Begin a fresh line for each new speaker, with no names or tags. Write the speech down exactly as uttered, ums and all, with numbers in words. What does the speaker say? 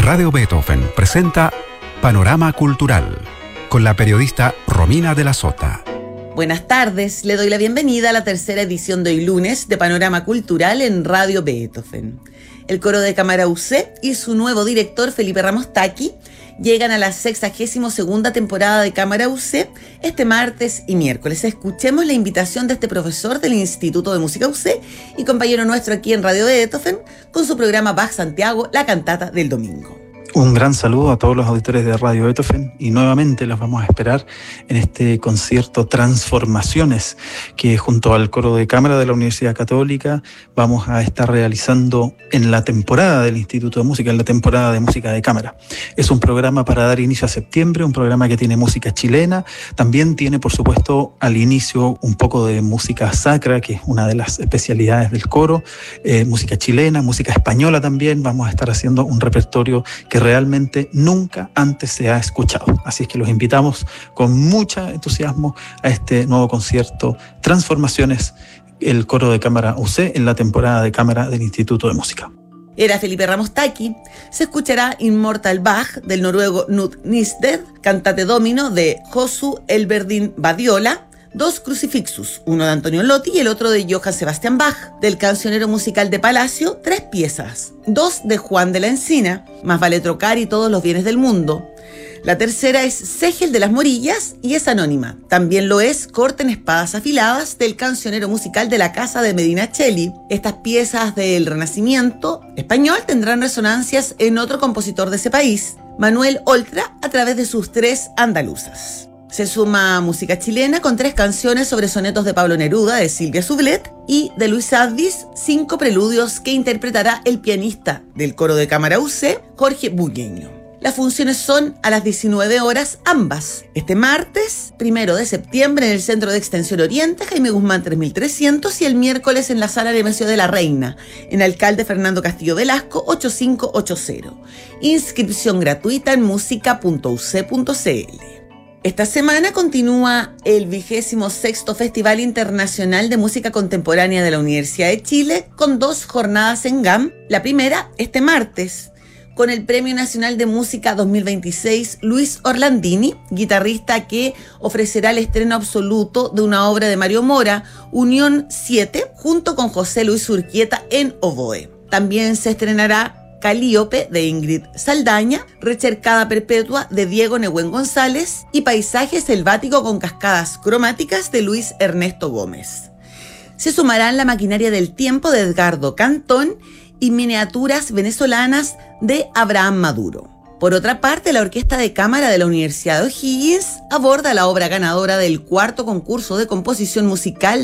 Radio Beethoven presenta Panorama Cultural con la periodista Romina de la Sota.
Buenas tardes, le doy la bienvenida a la tercera edición de hoy lunes de Panorama Cultural en Radio Beethoven. El coro de cámara U C y su nuevo director Felipe Ramos Taqui llegan a la sexagésima segunda temporada de Cámara U C este martes y miércoles. Escuchemos la invitación de este profesor del Instituto de Música U C y compañero nuestro aquí en Radio Beethoven con su programa Bach Santiago, la cantata del domingo.
Un gran saludo a todos los auditores de Radio Beethoven y nuevamente los vamos a esperar en este concierto Transformaciones que junto al coro de cámara de la Universidad Católica vamos a estar realizando en la temporada del Instituto de Música, en la temporada de música de cámara. Es un programa para dar inicio a septiembre, un programa que tiene música chilena, también tiene por supuesto al inicio un poco de música sacra, que es una de las especialidades del coro, eh, música chilena, música española también. Vamos a estar haciendo un repertorio que realmente nunca antes se ha escuchado. Así es que los invitamos con mucho entusiasmo a este nuevo concierto Transformaciones, el coro de cámara U C en la temporada de cámara del Instituto de Música.
Era Felipe Ramos Taqui. Se escuchará Immortal Bach del noruego Knut Nystedt, Cantate Domino de Josu Elverdin Badiola, Dos Crucifixus, uno de Antonio Lotti y el otro de Johann Sebastian Bach, del cancionero musical de Palacio, tres piezas, dos de Juan de la Encina, Más vale trocar y Todos los bienes del mundo. La tercera es Segel de las Morillas y es anónima. También lo es Corten espadas afiladas del cancionero musical de la Casa de Medina Cheli. Estas piezas del Renacimiento español tendrán resonancias en otro compositor de ese país, Manuel Oltra, a través de sus tres andaluzas. Se suma música chilena con tres canciones sobre sonetos de Pablo Neruda, de Silvia Sublet, y de Luis Advis, cinco preludios que interpretará el pianista del coro de cámara U C, Jorge Bugueño. Las funciones son a las diecinueve horas ambas, este martes, primero de septiembre en el Centro de Extensión Oriente, Jaime Guzmán tres mil trescientos, y el miércoles en la Sala Nemesio de la Reina, en Alcalde Fernando Castillo Velasco ocho cinco ocho cero. Inscripción gratuita en música punto u c punto c l. Esta semana continúa el vigésimo sexto Festival Internacional de Música Contemporánea de la Universidad de Chile con dos jornadas en G A M. La primera este martes con el Premio Nacional de Música dos mil veintiséis Luis Orlandini, guitarrista que ofrecerá el estreno absoluto de una obra de Mario Mora, Unión siete, junto con José Luis Urquieta en oboe. También se estrenará Calíope de Ingrid Saldaña, Recercada Perpetua de Diego Nehuen González y Paisaje Selvático con Cascadas Cromáticas de Luis Ernesto Gómez. Se sumarán La Maquinaria del Tiempo de Edgardo Cantón y Miniaturas Venezolanas de Abraham Maduro. Por otra parte, la Orquesta de Cámara de la Universidad de O'Higgins aborda la obra ganadora del cuarto concurso de composición musical